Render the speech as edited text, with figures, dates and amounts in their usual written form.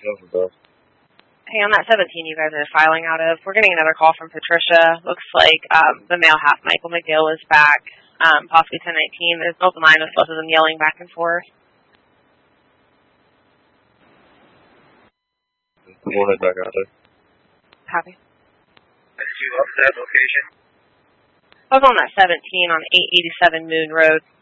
Hey, on that 17 you guys are filing out of, we're getting another call from Patricia. Looks like the male half, Michael McGill, is back, possibly 1019. There's an open line with both of them yelling back and forth. We'll head back out there. Copy. Did you up that location? I was on that 17 on 887 Moon Road.